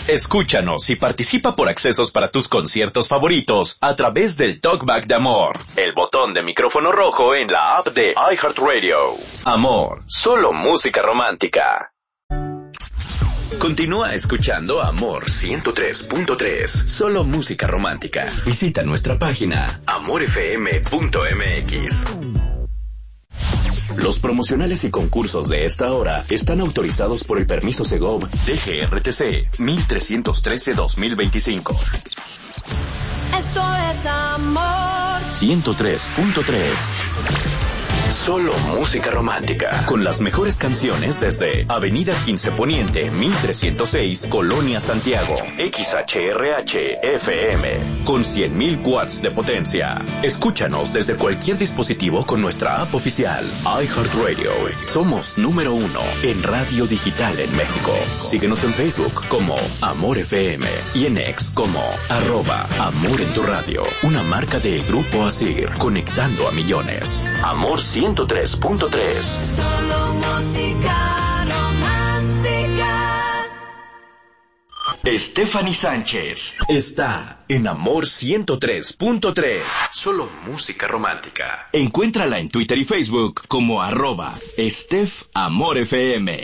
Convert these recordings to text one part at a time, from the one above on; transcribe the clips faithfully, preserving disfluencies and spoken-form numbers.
Escúchanos y participa por accesos para tus conciertos favoritos a través del Talkback de Amor, el botón de micrófono rojo en la app de iHeartRadio. Amor, solo música romántica. Continúa escuchando Amor ciento tres punto tres, solo música romántica. Visita nuestra página amor f m punto m x. Los promocionales y concursos de esta hora están autorizados por el permiso Segov D G R T C mil trescientos trece dos mil veinticinco. Esto es Amor ciento tres punto tres. Solo música romántica, con las mejores canciones desde Avenida quince Poniente, mil trescientos seis, Colonia Santiago, X H R H F M, con cien mil watts de potencia. Escúchanos desde cualquier dispositivo con nuestra app oficial, iHeartRadio. Somos número uno en radio digital en México. Síguenos en Facebook como Amor F M y en X como arroba Amor en tu radio. Una marca de Grupo Asir, conectando a millones. Amor ciento tres punto tres. Solo música romántica. Stephanie Sánchez está en Amor ciento tres punto tres. Solo música romántica. Encuéntrala en Twitter y Facebook como arroba Steph Amor F M.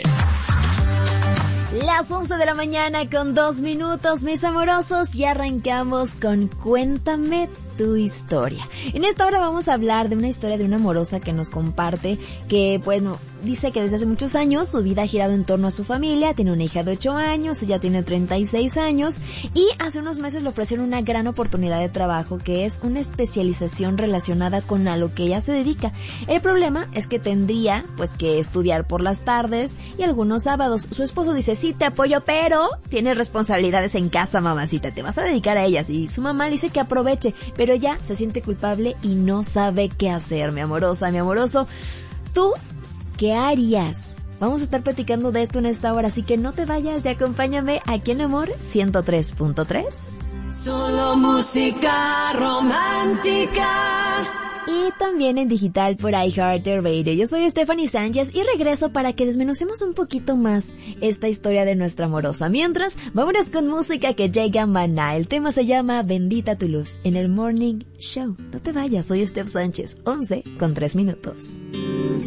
Las once de la mañana con dos minutos, mis amorosos, y arrancamos con Cuéntame tu historia. En esta hora vamos a hablar de una historia de una amorosa que nos comparte que, bueno, dice que desde hace muchos años su vida ha girado en torno a su familia. Tiene una hija de ocho años, ella tiene treinta y seis años y hace unos meses le ofrecieron una gran oportunidad de trabajo que es una especialización relacionada con a lo que ella se dedica. El problema es que tendría pues que estudiar por las tardes y algunos sábados. Su esposo dice: sí, te apoyo, pero tienes responsabilidades en casa, mamacita, te vas a dedicar a ellas. Y su mamá le dice que aproveche, pero ella se siente culpable y no sabe qué hacer. Mi amorosa, mi amoroso, ¿tú qué harías? Vamos a estar platicando de esto en esta hora, así que no te vayas y acompáñame aquí en Amor ciento tres punto tres. Solo música romántica. Y también en digital por iHeartRadio. Yo soy Stephanie Sánchez y regreso para que desmenucemos un poquito más esta historia de nuestra amorosa. Mientras, vámonos con música que llega Maná. El tema se llama Bendita tu luz en el Morning Show. No te vayas, soy Steph Sánchez, once con tres minutos.